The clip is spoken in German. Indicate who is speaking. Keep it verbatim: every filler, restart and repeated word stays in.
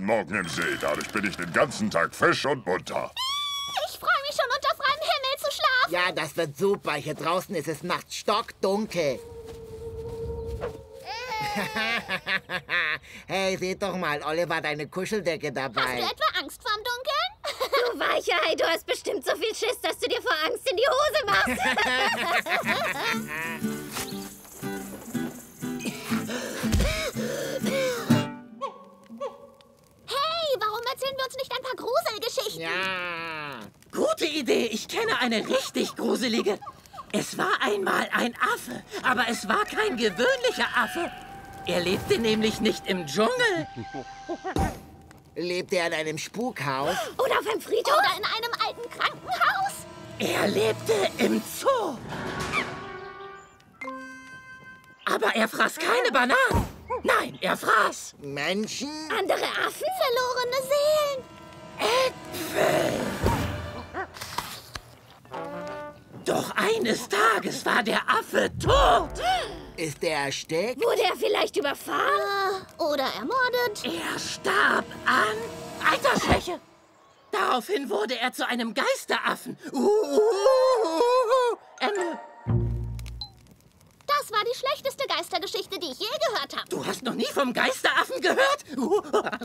Speaker 1: Morgen im See. Dadurch bin ich den ganzen Tag frisch und munter.
Speaker 2: Ich freue mich schon, unter freiem Himmel zu schlafen.
Speaker 3: Ja, das wird super. Hier draußen ist es nachts stockdunkel. Hey, seht doch mal, Oliver hat eine Kuscheldecke dabei.
Speaker 2: Hast du etwa Angst vorm Dunkeln?
Speaker 4: Du Weichei, du hast bestimmt so viel Schiss, dass du dir vor Angst in die Hose machst.
Speaker 2: Hey, warum erzählen wir uns nicht ein paar Gruselgeschichten?
Speaker 3: Ja.
Speaker 5: Gute Idee. Ich kenne eine richtig gruselige. Es war einmal ein Affe, aber es war kein gewöhnlicher Affe. Er lebte nämlich nicht im Dschungel.
Speaker 3: Lebt er in einem Spukhaus?
Speaker 4: Oder auf einem Friedhof?
Speaker 2: Oder in einem alten Krankenhaus?
Speaker 5: Er lebte im Zoo. Aber er fraß keine Bananen. Nein, er fraß
Speaker 3: Menschen?
Speaker 4: Andere Affen?
Speaker 2: Verlorene Seelen.
Speaker 5: Äpfel. Doch eines Tages war der Affe tot.
Speaker 3: Ist er erstickt?
Speaker 4: Wurde er vielleicht überfahren?
Speaker 2: Äh, oder ermordet.
Speaker 5: Er starb an Altersschwäche. Daraufhin wurde er zu einem Geisteraffen. Uh, uh, uh, uh, Ende.
Speaker 2: Das war die schlechteste Geistergeschichte, die ich je gehört habe.
Speaker 5: Du hast noch nie vom Geisteraffen gehört? Uh,